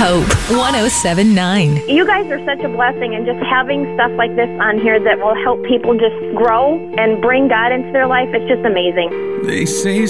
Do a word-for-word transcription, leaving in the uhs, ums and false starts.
Hope one oh seven point nine. You guys are such a blessing, and just having stuff like this on here that will help people just grow and bring God into their life, it's just amazing. They say